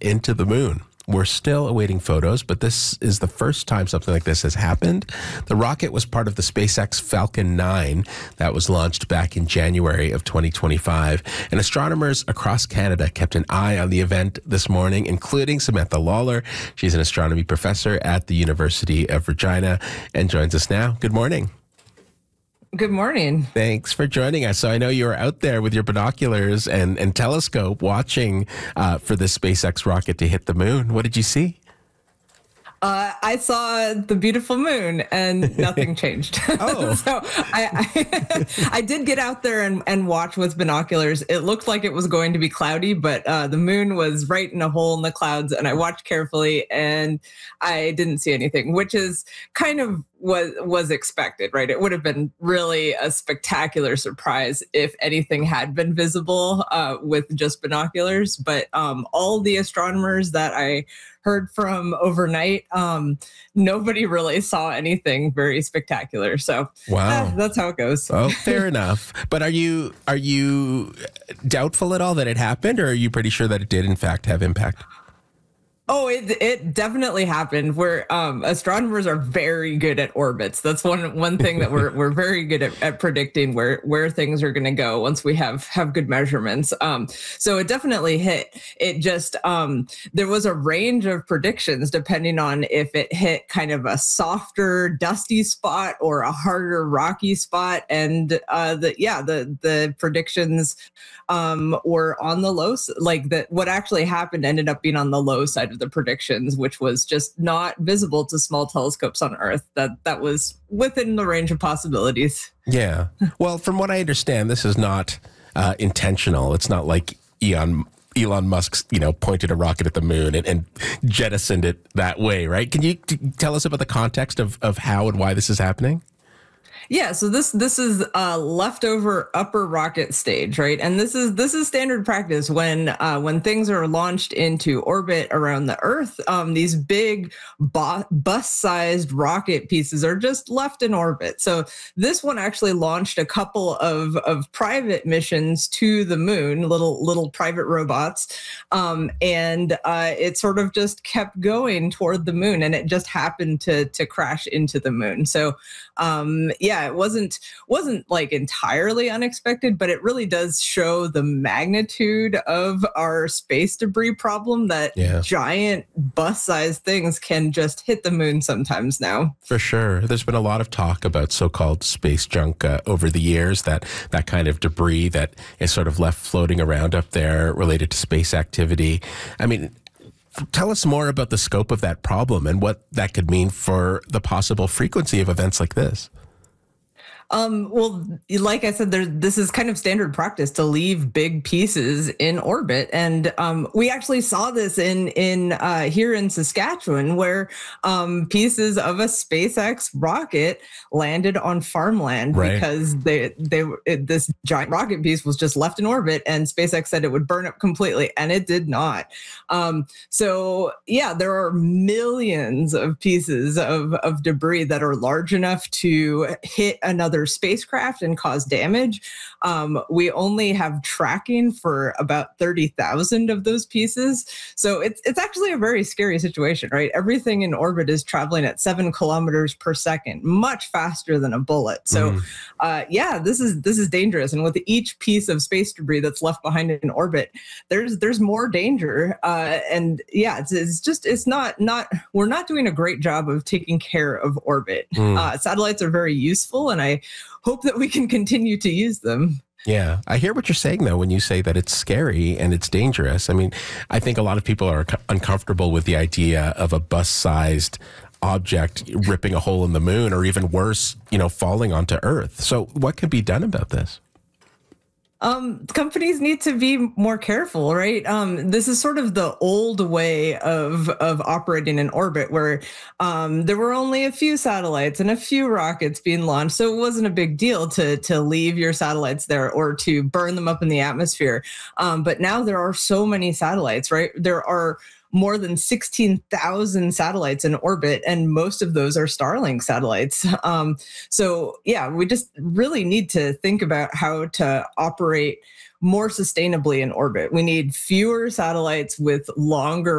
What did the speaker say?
into the moon. We're still awaiting photos, but this is the first time something like this has happened. The rocket was part of the SpaceX Falcon 9 that was launched back in January of 2025. And astronomers across Canada kept an eye on the event this morning, including Samantha Lawler. She's an astronomy professor at the University of Regina and joins us now. Good morning. Good morning. Thanks for joining us. So I know you were out there with your binoculars and telescope watching for the SpaceX rocket to hit the moon. What did you see? I saw the beautiful moon and nothing changed. Oh. So I did get out there and watch with binoculars. It looked like it was going to be cloudy, but the moon was right in a hole in the clouds, and I watched carefully and I didn't see anything, which is kind of was expected, right? It would have been really a spectacular surprise if anything had been visible with just binoculars. But all the astronomers that I heard from overnight, nobody really saw anything very spectacular. So wow, that's how it goes. Oh, fair enough. But are you doubtful at all that it happened, or are you pretty sure that it did in fact have impact? Oh, it definitely happened. Where astronomers are very good at orbits. That's one thing that we're very good at predicting where things are going to go once we have good measurements. So it definitely hit. It just there was a range of predictions depending on if it hit kind of a softer, dusty spot or a harder, rocky spot. And the predictions were on the low, like that. What actually happened ended up being on the low side of the predictions, which was just not visible to small telescopes on Earth. That was within the range of possibilities. Yeah. Well, from what I understand, this is not intentional. It's not like Elon Musk's, pointed a rocket at the moon and jettisoned it that way, right? Can you tell us about the context of how and why this is happening? Yeah, so this is a leftover upper rocket stage, right? And this is standard practice when things are launched into orbit around the Earth. These big bus-sized rocket pieces are just left in orbit. So this one actually launched a couple of private missions to the moon, little private robots, and it sort of just kept going toward the moon, and it just happened to crash into the moon. So it wasn't like entirely unexpected, but it really does show the magnitude of our space debris problem that giant bus-sized things can just hit the moon sometimes now. For sure. There's been a lot of talk about so-called space junk over the years, that kind of debris that is sort of left floating around up there related to space activity. I mean, tell us more about the scope of that problem and what that could mean for the possible frequency of events like this. Well, like I said, this is kind of standard practice to leave big pieces in orbit, and we actually saw this in here in Saskatchewan, where pieces of a SpaceX rocket landed on farmland because this giant rocket piece was just left in orbit, and SpaceX said it would burn up completely, and it did not. There are millions of pieces of debris that are large enough to hit another spacecraft and cause damage. We only have tracking for about 30,000 of those pieces. So it's actually a very scary situation, right? Everything in orbit is traveling at 7 kilometers per second, much faster than a bullet. So this is dangerous. And with each piece of space debris that's left behind in orbit, there's more danger. We're not doing a great job of taking care of orbit. Satellites are very useful, and I hope that we can continue to use them. Yeah, I hear what you're saying, though, when you say that it's scary and it's dangerous. I mean, I think a lot of people are uncomfortable with the idea of a bus-sized object ripping a hole in the moon, or even worse, falling onto Earth. So what can be done about this? Companies need to be more careful, right? This is sort of the old way of operating in orbit, where there were only a few satellites and a few rockets being launched, so it wasn't a big deal to leave your satellites there or to burn them up in the atmosphere. But now there are so many satellites, right? There are more than 16,000 satellites in orbit, and most of those are Starlink satellites. We just really need to think about how to operate more sustainably in orbit. We need fewer satellites with longer